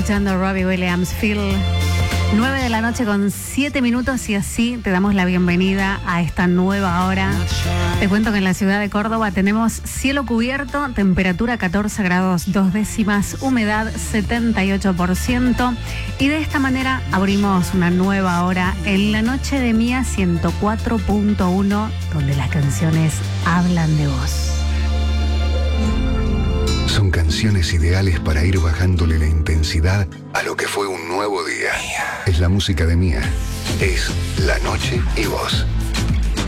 escuchando Robbie Williams, Phil. 9 de la noche con 7 minutos y así te damos la bienvenida a esta nueva hora. Te cuento que en la ciudad de Córdoba tenemos cielo cubierto, temperatura 14 grados 2 décimas, humedad 78% y de esta manera abrimos una nueva hora en la noche de Mía 104.1, donde las canciones hablan de vos. Son canciones ideales para ir bajándole la intensidad a lo que fue un nuevo día. Es la música de Mía. Es La Noche y Vos.